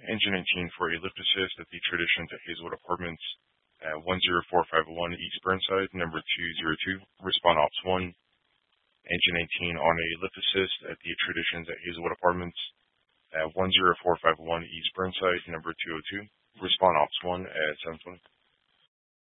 Engine 19 for a lift assist at the Traditions at Hazelwood Apartments, 10451 East Burnside, number 202. Respond Ops 1. Engine 18 on a lift assist at the Traditions at Hazelwood Apartments, 10451 East Burnside, number 202. Respond Ops 1 at 720.